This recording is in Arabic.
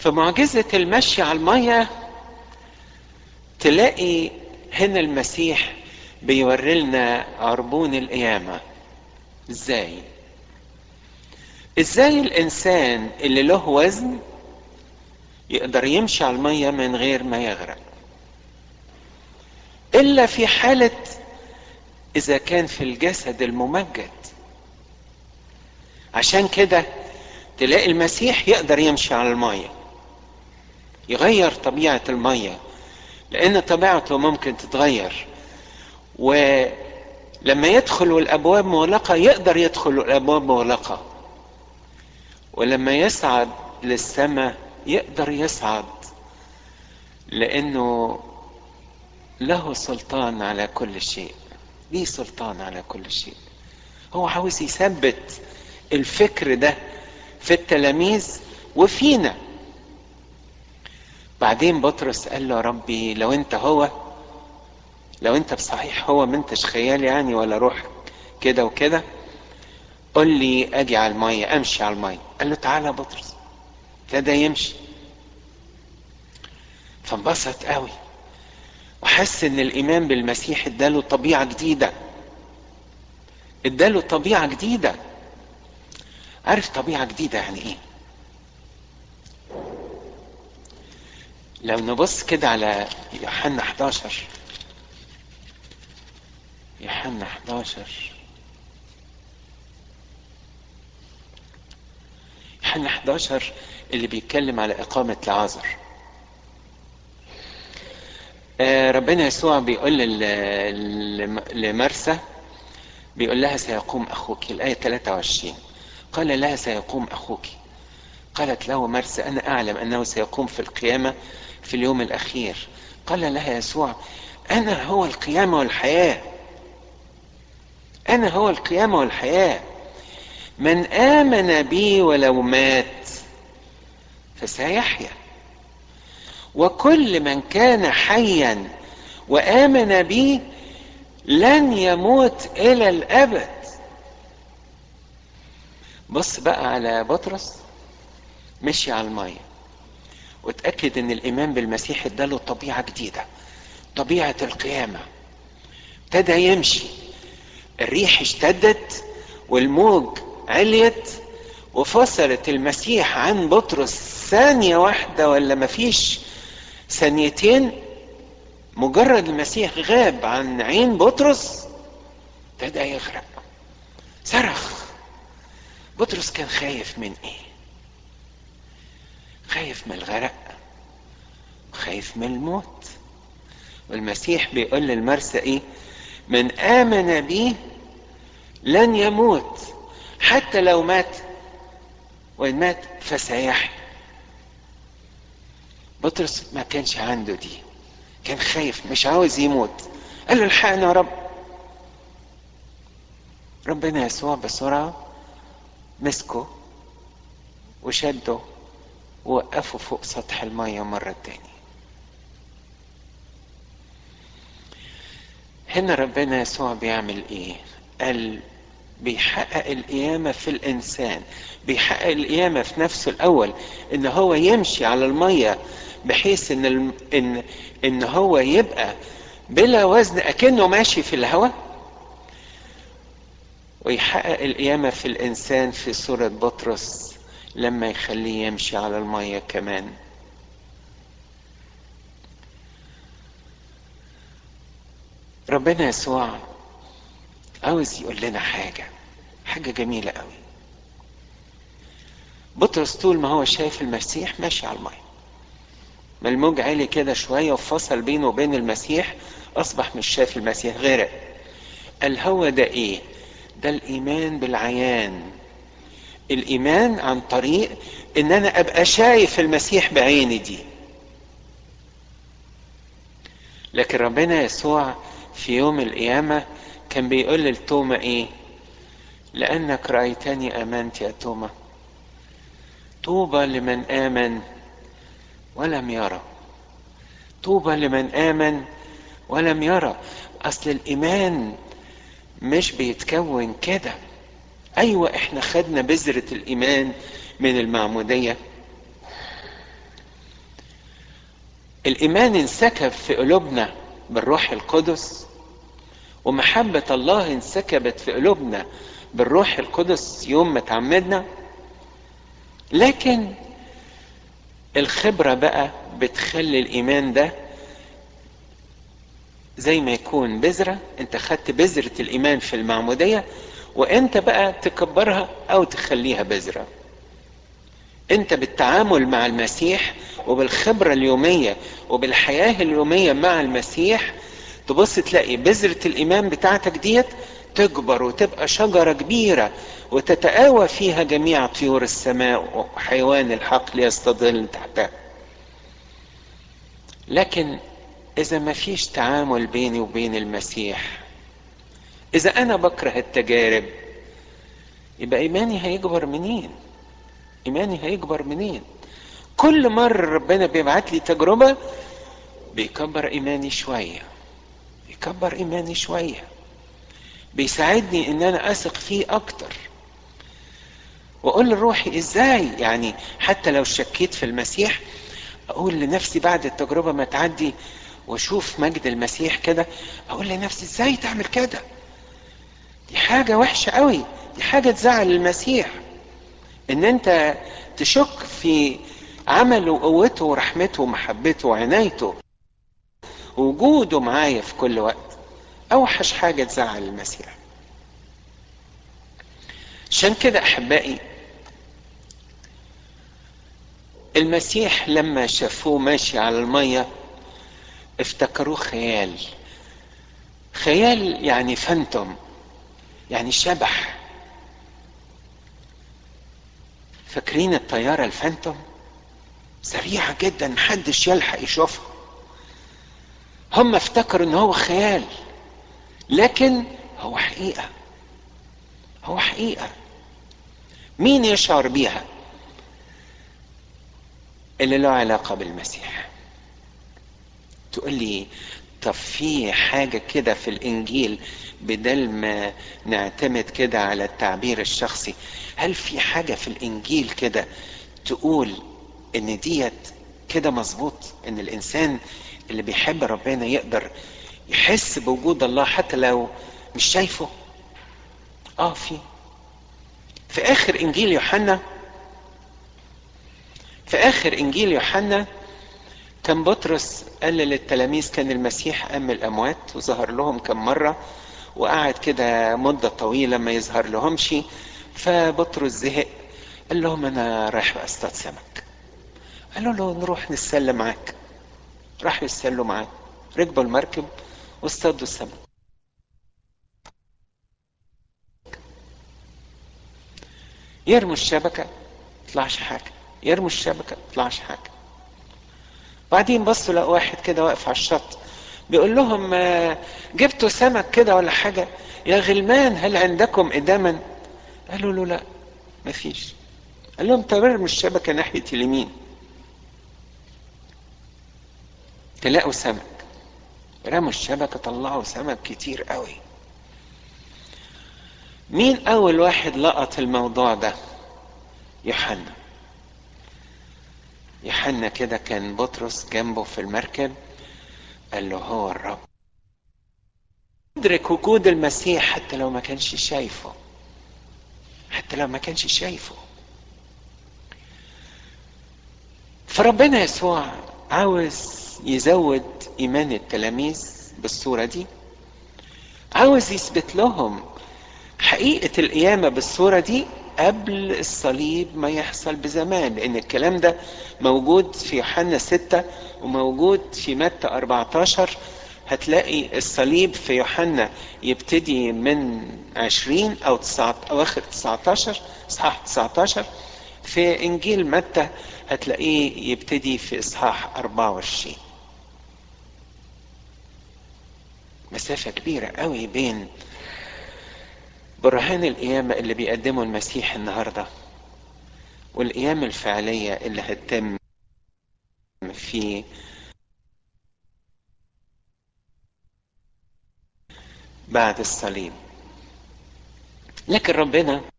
في معجزة المشي على المية تلاقي هنا المسيح بيوري لنا عربون القيامة. ازاي الانسان اللي له وزن يقدر يمشي على المية من غير ما يغرق، الا في حالة اذا كان في الجسد الممجد. عشان كده تلاقي المسيح يقدر يمشي على المية، يغير طبيعة المية، لان طبيعته ممكن تتغير. ولما يدخل والابواب مغلقة يقدر يدخل والابواب مغلقة، ولما يصعد للسماء يقدر يصعد، لانه له سلطان على كل شيء، ليه سلطان على كل شيء. هو عاوز يثبت الفكر ده في التلاميذ وفينا. بعدين بطرس قال له: ربي لو انت بصحيح هو ما انتش خيال يعني ولا روح كده وكده، قل لي اجي على المية، امشي على المية. قال له: تعالى بطرس. ابتدى يمشي، فانبسط قوي وحس ان الايمان بالمسيح اداله طبيعة جديدة. عارف طبيعة جديدة يعني ايه؟ لو نبص كده على يوحنا 11 اللي بيتكلم على إقامة لعازر. ربنا يسوع بيقول لمرسى، بيقول لها: سيقوم أخوك. الآية 23 قال لها: سيقوم أخوك. قالت له مرسى: أنا أعلم أنه سيقوم في القيامة في اليوم الأخير. قال لها يسوع: أنا هو القيامة والحياة، من آمن بي ولو مات فسيحيا، وكل من كان حيا وآمن بي لن يموت إلى الأبد. بص بقى على بطرس، مشي على المية وتأكد ان الإيمان بالمسيح اداله طبيعة جديدة، طبيعة القيامة. ابتدى يمشي، الريح اشتدت والموج عليت وفصلت المسيح عن بطرس ثانية واحدة ولا مفيش ثانيتين. مجرد المسيح غاب عن عين بطرس ابتدى يغرق، صرخ. بطرس كان خايف من ايه؟ خايف من الغرق، خايف من الموت. والمسيح بيقول للمرسى ايه؟ من آمن بي لن يموت، حتى لو مات، وإن مات فسيحيا. بطرس ما كانش عنده دي، كان خايف مش عاوز يموت. قال له: الحقنا يا رب. ربنا يسوع بسرعة مسكه وشده ووقفه فوق سطح المية مرة تاني. هنا ربنا يسوع بيعمل ايه؟ قال بيحقق القيامة في الإنسان، بيحقق القيامة في نفسه الأول، إن هو يمشي على المية بحيث إن هو يبقى بلا وزن أكنه ماشي في الهواء، ويحقق القيامة في الإنسان في صورة بطرس لما يخليه يمشي على المية كمان. ربنا يسوع عاوز يقول لنا حاجة جميلة قوي. بطرس طول ما هو شايف المسيح ماشي على المية، ما الموج عالي كده شوية وفصل بينه وبين المسيح، أصبح مش شايف المسيح، غرق. قال هو ده إيه؟ ده الإيمان بالعيان، الإيمان عن طريق إن أنا أبقى شايف المسيح بعيني دي. لكن ربنا يسوع في يوم القيامة كان بيقول لتوما إيه؟ لأنك رأيتني آمنت يا توما. طوبى لمن آمن ولم يرى، طوبى لمن آمن ولم يرى. أصل الإيمان مش بيتكون كده. أيوة إحنا خدنا بذرة الإيمان من المعمودية، الإيمان انسكب في قلوبنا بالروح القدس، ومحبة الله انسكبت في قلوبنا بالروح القدس يوم ما تعمدنا. لكن الخبرة بقى بتخلي الإيمان ده زي ما يكون بذرة، انت خدت بذرة الإيمان في المعمودية، وانت بقى تكبرها او تخليها بذرة. انت بالتعامل مع المسيح وبالخبرة اليومية وبالحياة اليومية مع المسيح تبص تلاقي بذرة الإيمان بتاعتك ديت تكبر وتبقى شجرة كبيرة وتتآوى فيها جميع طيور السماء وحيوان الحقل يستظل تحتها. لكن إذا ما فيش تعامل بيني وبين المسيح، إذا أنا بكره التجارب، يبقى إيماني هيكبر منين؟ إيماني هيكبر منين؟ كل مرة ربنا بيبعت لي تجربة بيكبر إيماني شوية، يكبر إيماني شوية، بيساعدني إن أنا أثق فيه أكتر، وأقول لروحي إزاي يعني حتى لو شكيت في المسيح أقول لنفسي بعد التجربة ما تعدي وأشوف مجد المسيح كده، أقول لنفسي إزاي تعمل كده؟ دي حاجة وحشة قوي، دي حاجة تزعل المسيح، إن أنت تشك في عمله وقوته ورحمته ومحبته وعنايته ووجوده معايا في كل وقت. أوحش حاجة تزعل المسيح. عشان كده أحبائي المسيح لما شافوه ماشي على المية افتكروه خيال، خيال يعني فانتوم، يعني شبح. فاكرين الطيارة الفانتوم سريعة جدا محدش يلحق يشوفها، هم افتكروا ان هو خيال، لكن هو حقيقة، هو حقيقة. مين يشعر بيها؟ اللي له علاقة بالمسيح. تقول لي طب في حاجة كده في الإنجيل بدل ما نعتمد كده على التعبير الشخصي، هل في حاجة في الإنجيل كده تقول إن ديت كده مظبوط، إن الإنسان اللي بيحب ربنا يقدر يحس بوجود الله حتى لو مش شايفه؟ في آخر إنجيل يوحنا، في آخر إنجيل يوحنا كان بطرس قال للتلاميذ كان المسيح قام من الأموات وظهر لهم كم مرة، وقعد كده مدة طويلة ما يظهر لهمش، فبطرس زهق قال لهم أنا رايح أصطاد سمك. قالوا له نروح نتسلى معاك. راحوا يتسلوا معاه، ركبوا المركب واصطادوا السمك. يرموا الشبكة طلعش حاجة، يرموا الشبكة طلعش حاجة. بعدين بصوا لقوا واحد كده واقف على الشط بيقول لهم جبتوا سمك كده ولا حاجة يا غلمان، هل عندكم إداما؟ قالوا له لا مفيش. قال لهم طب ارموا الشبكة ناحية اليمين تلاقوا سمك. رموا الشبكة طلعوا سمك كتير قوي. مين أول واحد لقط الموضوع ده؟ يوحنا. يوحنا كده كان بطرس جنبه في المركب، قال له هو الرب. ادرك وجود المسيح حتى لو ما كانش شايفه، حتى لو ما كانش شايفه. فربنا يسوع عاوز يزود ايمان التلاميذ بالصورة دي، عاوز يثبت لهم حقيقة القيامة بالصورة دي قبل الصليب ما يحصل بزمان، لان الكلام ده موجود في يوحنا 6 وموجود في متى 14. هتلاقي الصليب في يوحنا يبتدي من 20 او اواخر 19 اصحاح 19، في انجيل متى هتلاقيه يبتدي في اصحاح 24. مسافة كبيرة قوي بين برهان القيامة اللي بيقدمه المسيح النهاردة والقيامة الفعلية اللي هتتم في بعد الصليب. لكن ربنا